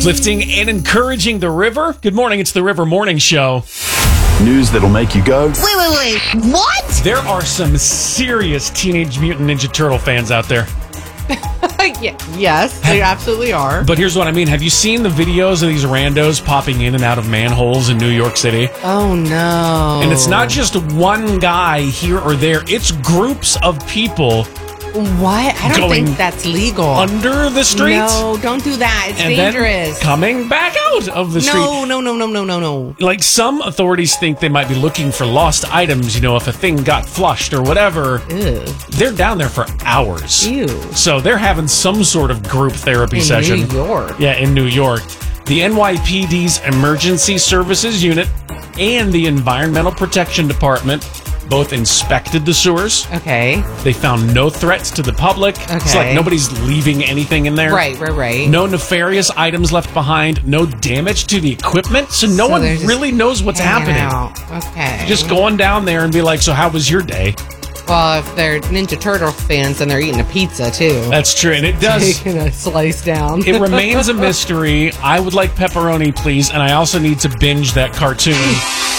Uplifting and encouraging the river. Good morning, it's the River Morning Show. News that'll make you go, Wait, what? There are some serious Teenage Mutant Ninja Turtle fans out there. Yes, they absolutely are. But here's what I mean. Have you seen the videos of these randos popping in and out of manholes in New York City? Oh, no. And it's not just one guy here or there. It's groups of people What? I don't going think that's legal. under the streets. No, don't do that. It's and dangerous. then coming back out of the street. No. Like, some authorities think they might be looking for lost items, if a thing got flushed or whatever. Ew. They're down there for hours. Ew. So they're having some sort of group therapy session. In New York. Yeah, in New York. The NYPD's Emergency Services Unit and the Environmental Protection Department both inspected the sewers. Okay. They found no threats to the public. It's like nobody's leaving anything in there. Right. No nefarious items left behind. No damage to the equipment. So no one really knows what's happening. Okay. Just going down there and be like, so how was your day? Well, if they're Ninja Turtle fans, then they're eating a pizza, too. That's true. And it does. Taking a slice down. It remains a mystery. I would like pepperoni, please. And I also need to binge that cartoon.